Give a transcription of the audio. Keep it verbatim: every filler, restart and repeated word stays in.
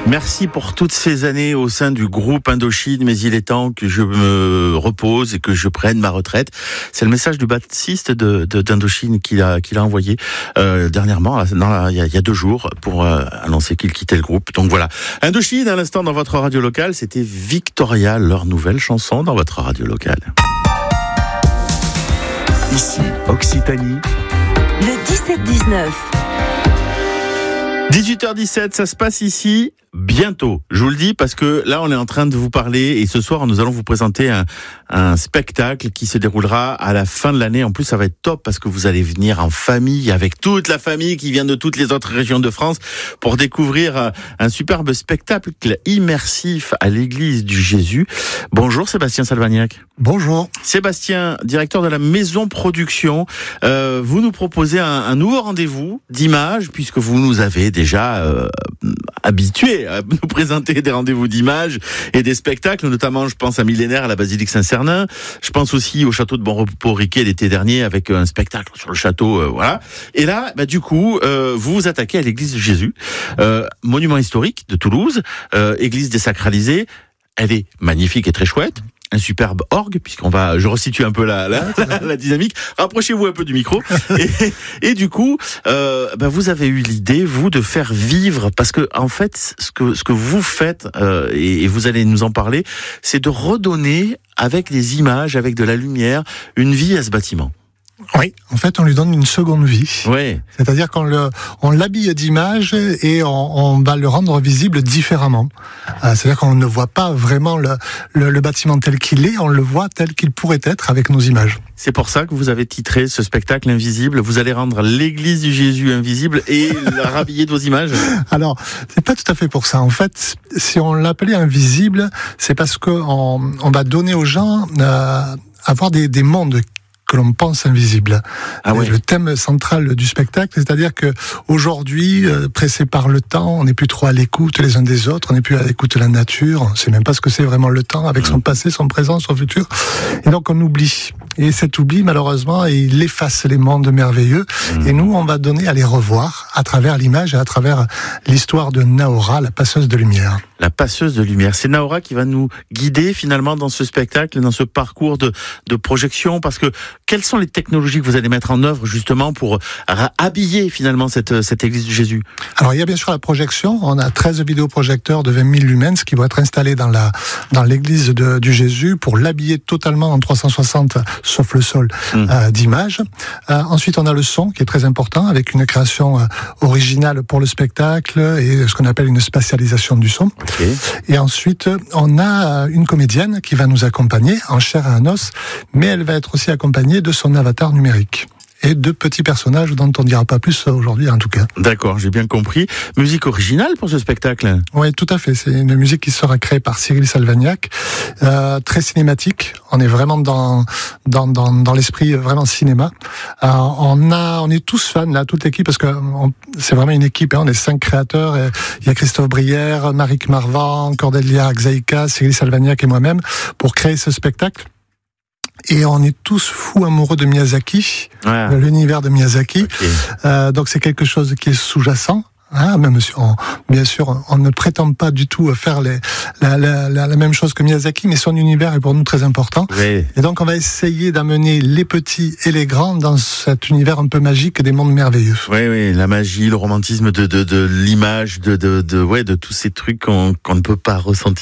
Merci pour toutes ces années au sein du groupe Indochine, mais il est temps que je me repose et que je prenne ma retraite. C'est le message du bassiste de, de, d'Indochine qu'il a, qu'il a envoyé euh, dernièrement, dans la, il, y a, il y a deux jours, pour euh, annoncer qu'il quittait le groupe. Donc voilà, Indochine, à l'instant dans votre radio locale, c'était Victoria, leur nouvelle chanson dans votre radio locale. Ici, Occitanie. Le dix-sept dix-neuf. dix-huit heures dix-sept, ça se passe ici bientôt. Je vous le dis parce que là, on est en train de vous parler et ce soir, nous allons vous présenter un, un spectacle qui se déroulera à la fin de l'année. En plus, ça va être top parce que vous allez venir en famille avec toute la famille qui vient de toutes les autres régions de France pour découvrir un superbe spectacle immersif à l'église du Jésus. Bonjour Sébastien Salvagnac. Bonjour. Sébastien, directeur de la Maison Production, euh, vous nous proposez un, un nouveau rendez-vous d'images puisque vous nous avez déjà euh, habitués à nous présenter des rendez-vous d'images et des spectacles, notamment je pense à Millénaire à la Basilique Saint-Cernin, je pense aussi au château de Bon-Repos-Riquet l'été dernier avec un spectacle sur le château, euh, voilà. Et là, bah, du coup, euh, vous vous attaquez à l'église de Jésus, euh, monument historique de Toulouse, euh, église désacralisée, elle est magnifique et très chouette. Un superbe orgue, puisqu'on va, je resitue un peu la, la, la, la dynamique. Rapprochez-vous un peu du micro. Et, et du coup, euh, ben vous avez eu l'idée, vous, de faire vivre, parce que en fait, ce que ce que vous faites, euh, et, et vous allez nous en parler, c'est de redonner avec des images, avec de la lumière, une vie à ce bâtiment. Oui, en fait, on lui donne une seconde vie. Oui. C'est-à-dire qu'on le, on l'habille d'images et on, on va le rendre visible différemment. Euh, c'est-à-dire qu'on ne voit pas vraiment le, le, le bâtiment tel qu'il est, on le voit tel qu'il pourrait être avec nos images. C'est pour ça que vous avez titré ce spectacle Invisible. Vous allez rendre l'église du Jésus invisible et la rhabiller de vos images. Alors, c'est pas tout à fait pour ça. En fait, si on l'appelait invisible, c'est parce qu'on on va donner aux gens euh, avoir des, des mondes que l'on pense invisible. Ah ouais. Le thème central du spectacle, c'est-à-dire que aujourd'hui, euh, pressé par le temps, on n'est plus trop à l'écoute les uns des autres, on n'est plus à l'écoute de la nature, on ne sait même pas ce que c'est vraiment le temps, avec son passé, son présent, son futur, et donc on oublie. Et cet oubli, malheureusement, il efface les mondes merveilleux, mmh. et nous, on va donner à les revoir à travers l'image et à travers l'histoire de Nahora, la passeuse de lumière. La passeuse de lumière. C'est Nahora qui va nous guider finalement dans ce spectacle, dans ce parcours de, de projection, parce que quelles sont les technologies que vous allez mettre en œuvre justement pour habiller finalement cette, cette église du Jésus? Alors il y a bien sûr la projection, on a treize vidéoprojecteurs de vingt mille lumens qui vont être installés dans, la, dans l'église de, du Jésus pour l'habiller totalement en trois cent soixante, sauf le sol, mmh. euh, d'images. Euh, ensuite on a le son qui est très important avec une création euh, originale pour le spectacle et ce qu'on appelle une spatialisation du son. Okay. Et ensuite, on a une comédienne qui va nous accompagner en chair et en os, mais elle va être aussi accompagnée de son avatar numérique. Et de petits personnages dont on ne dira pas plus aujourd'hui en tout cas. D'accord, j'ai bien compris. Musique originale pour ce spectacle? Oui, tout à fait. C'est une musique qui sera créée par Cyril Salvagnac, euh, très cinématique. On est vraiment dans dans dans, dans l'esprit vraiment cinéma. Euh, on a, on est tous fans là, toute l'équipe, parce que on, c'est vraiment une équipe. Hein, on est cinq créateurs. Et il y a Christophe Brière, Maric Marvan, Cordelia Xaïka, Cyril Salvagnac et moi-même pour créer ce spectacle. Et on est tous fous amoureux de Miyazaki, ouais. de l'univers de Miyazaki. Okay. Euh, donc c'est quelque chose qui est sous-jacent. Hein, même si on, bien sûr, on ne prétend pas du tout faire les, la, la, la, la même chose que Miyazaki, mais son univers est pour nous très important. Oui. Et donc on va essayer d'amener les petits et les grands dans cet univers un peu magique des mondes merveilleux. Oui, oui, la magie, le romantisme de, de, de l'image, de, de, de, ouais, de tous ces trucs qu'on, qu'on ne peut pas ressentir.